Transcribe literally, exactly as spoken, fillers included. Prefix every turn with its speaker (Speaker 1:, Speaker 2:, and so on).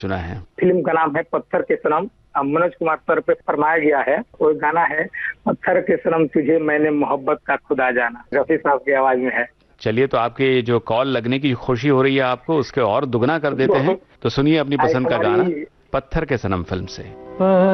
Speaker 1: सुना है।
Speaker 2: फिल्म का नाम है पत्थर के सनम। मनोज कुमार सर पे फरमाया गया है। वो गाना है पत्थर के सनम तुझे मैंने मोहब्बत का खुदा जाना, रफी साहब की आवाज में है।
Speaker 1: चलिए, तो आपके जो कॉल लगने की खुशी हो रही है आपको, उसके और दुगना कर देते हैं। तो सुनिए अपनी पसंद का गाना, पत्थर के सनम फिल्म से।